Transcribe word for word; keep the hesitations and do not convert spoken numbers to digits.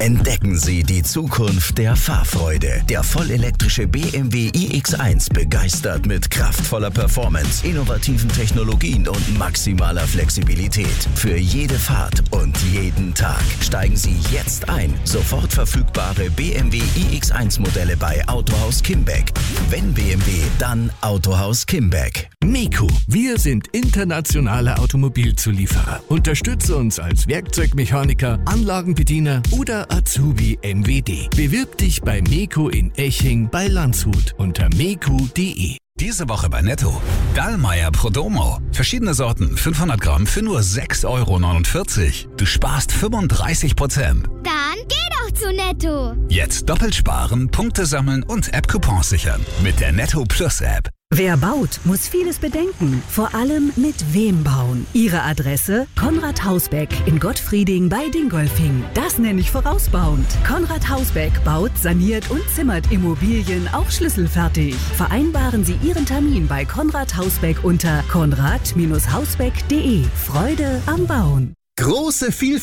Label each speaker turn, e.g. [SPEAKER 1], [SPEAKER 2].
[SPEAKER 1] Entdecken Sie die Zukunft der Fahrfreude. Der vollelektrische B M W i X eins begeistert mit kraftvoller Performance, innovativen Technologien und maximaler Flexibilität. Für jede Fahrt und jeden Tag. Steigen Sie jetzt ein. Sofort verfügbare B M W i X eins Modelle bei Autohaus Kimbeck. Wenn B M W, dann Autohaus Kimbeck.
[SPEAKER 2] MEKO. Wir sind internationale Automobilzulieferer. Unterstütze uns als Werkzeugmechaniker, Anlagenbediener oder Azubi M W D. Bewirb dich bei MEKO in Eching bei Landshut unter meko punkt de.
[SPEAKER 3] Diese Woche bei Netto. Dallmayr Prodomo. Verschiedene Sorten, fünfhundert Gramm für nur sechs Euro neunundvierzig. Du sparst fünfunddreißig Prozent.
[SPEAKER 4] Dann geh doch zu Netto.
[SPEAKER 3] Jetzt doppelt sparen, Punkte sammeln und App-Coupons sichern. Mit der Netto Plus App.
[SPEAKER 5] Wer baut, muss vieles bedenken. Vor allem mit wem bauen. Ihre Adresse? Konrad Hausbeck in Gottfrieding bei Dingolfing. Das nenne ich vorausbauend. Konrad Hausbeck baut, saniert und zimmert Immobilien auch schlüsselfertig. Vereinbaren Sie Ihren Termin bei Konrad Hausbeck unter konrad Bindestrich hausbeck punkt de. Freude am Bauen.
[SPEAKER 1] Große Vielfalt